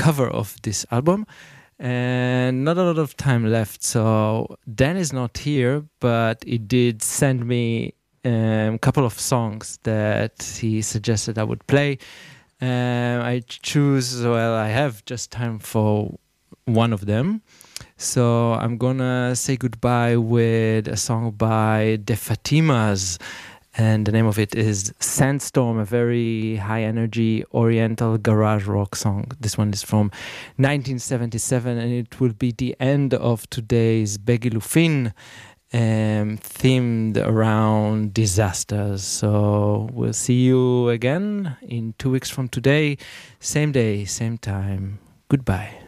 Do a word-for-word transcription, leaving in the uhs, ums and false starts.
cover of this album. And not a lot of time left, so Dan is not here, but he did send me a um, couple of songs that he suggested I would play. Um, I choose, well, I have just time for one of them. So I'm gonna say goodbye with a song by The Fatimas. And the name of it is Sandstorm, a very high-energy Oriental garage rock song. This one is from nineteen seventy-seven, and it will be the end of today's Begilufin, um, themed around disasters. So we'll see you again in two weeks from today, same day, same time. Goodbye.